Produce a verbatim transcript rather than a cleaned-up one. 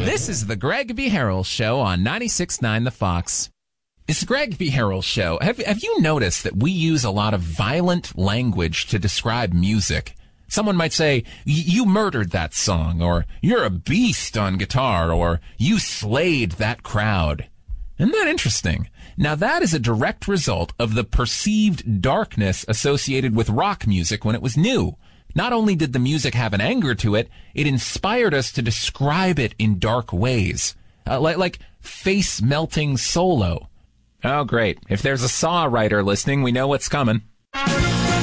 This is the Greg B. Harrell Show on ninety-six point nine The Fox. It's the Greg B. Harrell Show. Have, have you noticed that we use a lot of violent language to describe music? Someone might say, you murdered that song, or you're a beast on guitar, or you slayed that crowd. Isn't that interesting? Now that is a direct result of the perceived darkness associated with rock music when it was new. Not only did the music have an anger to it, it inspired us to describe it in dark ways. Uh, like, like face-melting solo. Oh, great. If there's a Saw writer listening, we know what's coming.